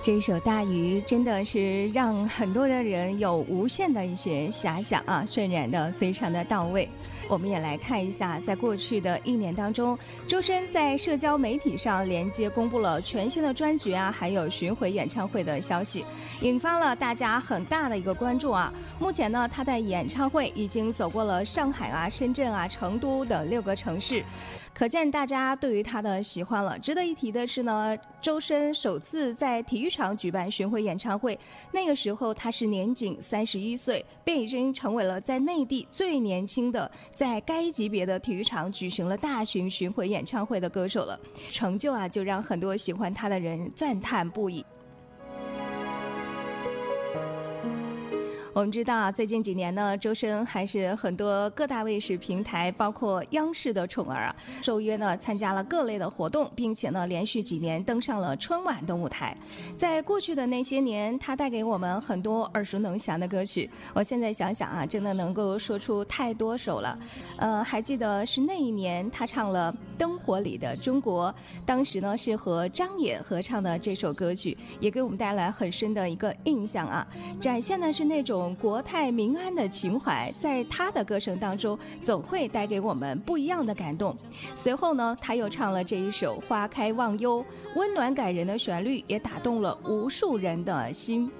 这一首《大鱼》真的是让很多的人有无限的一些遐想啊，渲染的非常的到位。我们也来看一下，在过去的一年当中，周深在社交媒体上连接公布了全新的专辑啊，还有巡回演唱会的消息，引发了大家很大的一个关注啊。目前呢，他的演唱会已经走过了上海啊、深圳啊、成都等6个城市。可见大家对于他的喜欢了。值得一提的是呢，周深首次在体育场举办巡回演唱会，那个时候他是年仅31岁，便已经成为了在内地最年轻的在该级别的体育场举行了大型巡回演唱会的歌手了。成就啊，就让很多喜欢他的人赞叹不已。我们知道啊，最近几年呢，周深还是很多各大卫视平台，包括央视的宠儿啊，受约呢参加了各类的活动，并且呢连续几年登上了春晚的舞台。在过去的那些年，他带给我们很多耳熟能详的歌曲。我现在想想啊，真的能够说出太多首了。还记得是那一年他唱了《灯火里的中国》，当时呢是和张也合唱的这首歌曲，也给我们带来很深的一个印象啊，展现的是那种国泰民安的情怀，在他的歌声当中总会带给我们不一样的感动。随后呢，他又唱了这一首《花开忘忧》，温暖感人的旋律也打动了无数人的心。